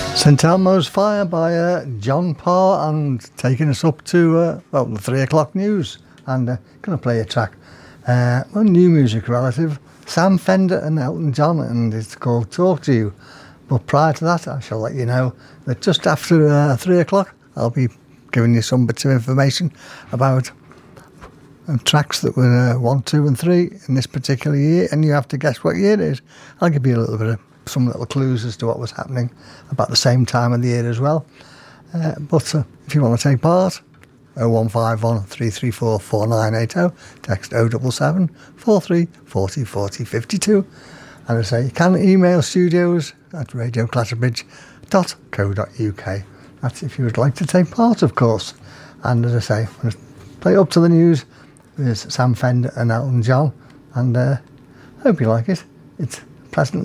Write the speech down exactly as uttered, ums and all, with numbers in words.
St Elmo's Fire by uh, John Parr, and taking us up to uh, well the three o'clock news, and uh, going to play a track, uh, well, new music relative, Sam Fender and Elton John, and it's called Talk to You. But prior to that, I shall let you know that just after uh, three o'clock, I'll be giving you some bits of information about uh, tracks that were uh, one, two, and three in this particular year, and you have to guess what year it is. I'll give you a little bit of some little clues as to what was happening about the same time of the year as well. Uh, but uh, if you want to take part, oh one five one, three three four, four nine eight oh, text oh seven seven, four three four oh, four oh five two. And I say you can email studios at radio clatterbridge dot co dot uk. That's if you would like to take part, of course. And as I say, I'm going to play up to the news with Sam Fender and Elton John, and uh, hope you like it. It's pleasant